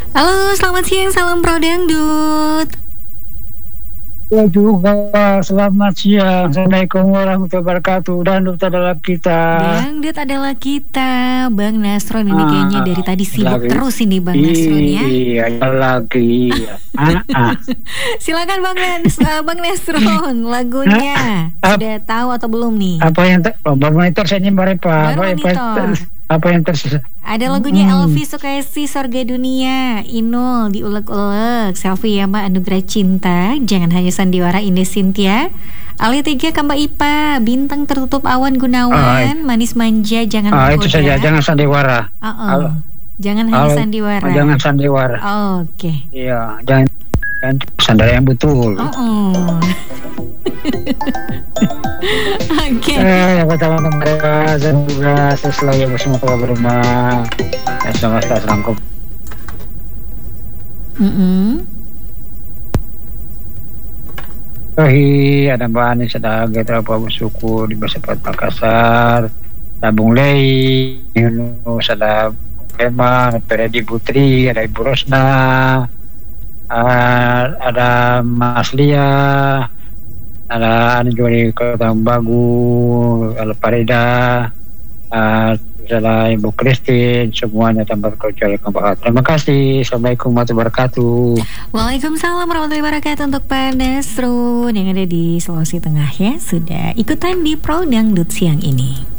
Halo, selamat siang, salam Pro Dangdut. Ya juga, selamat siang. Assalamualaikum warahmatullahi wabarakatuh. Dangdut adalah kita. Dangdut adalah kita. Bang Nasron ini kayaknya dari tadi sibuk lagi. terus ini Bang Nasron ya. Iya, lagi. Silakan Bang Nasron, lagunya sudah tahu atau belum nih? Apa yang Bang Monitor saya nyembari Pak. Monitor. Apa yang tersisa? Ada lagunya Elvi Sukaisi, Sorga Dunia, Inul, Diulek-ulek, Selfie Yama, Anugerah Cinta, Jangan Hanya Sandiwara, Inde Cynthia, Ali 3, Kamba Ipa, Bintang Tertutup Awan Gunawan, Manis Manja, Jangan Menggoda. Itu saja, jangan sandiwara. Jangan hanya sandiwara. Jangan sandiwara. Oke. Iya, jangan sandara yang betul. Oke. Teman-teman mereka semoga selalu bersama berumah dan semesta selangkup. Ada Mbak Anis, ada Getra Prabu Suku di Basepat Makassar, ada Bung Lei, Yunus, ada Eman, ada Edi Putri, ada Ibu Rosna, ada Mas Lia, ada juga di Kota Bagu, ada Parida, ada Ibu Christine, semuanya tanpa kecuali kebahagiaan. Terima kasih. Assalamualaikum warahmatullahi wabarakatuh. Waalaikumsalam warahmatullahi wabarakatuh untuk Pak Nasrun yang ada di Sulawesi Tengah ya, sudah ikutan di Pro Dangdut siang ini.